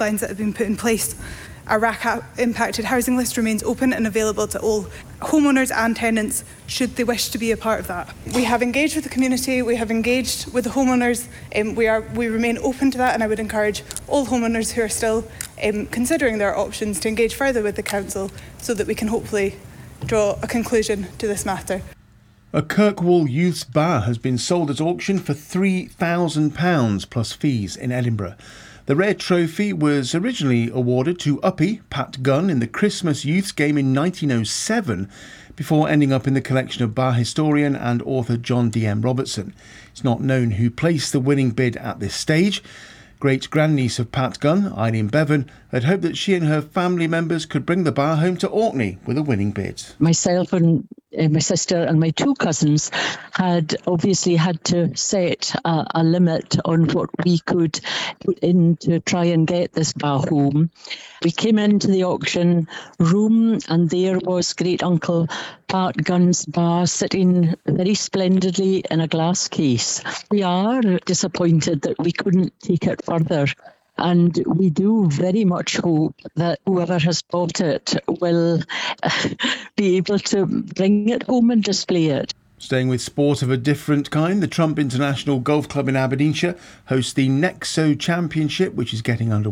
guidelines that have been put in place, a RAAC impacted housing list remains open and available to all homeowners and tenants should they wish to be a part of that. We have engaged with the community, we have engaged with the homeowners, we remain open to that, and I would encourage all homeowners who are still considering their options to engage further with the council so that we can hopefully draw a conclusion to this matter. A Kirkwall Youths Bar has been sold at auction for £3,000 plus fees in Edinburgh. The rare trophy was originally awarded to Uppy Pat Gunn in the Christmas Youths game in 1907, before ending up in the collection of bar historian and author John D.M. Robertson. It's not known who placed the winning bid at this stage. Great-grandniece of Pat Gunn, Eileen Bevan, had hoped that she and her family members could bring the bar home to Orkney with a winning bid. Myself and my sister and my two cousins had obviously had to set a limit on what we could put in to try and get this bar home. We came into the auction room and there was great uncle Pat Gunn's bar sitting very splendidly in a glass case. We are disappointed that we couldn't take it further. And we do very much hope that whoever has bought it will be able to bring it home and display it. Staying with sport of a different kind, the Trump International Golf Club in Aberdeenshire hosts the Nexo Championship, which is getting underway.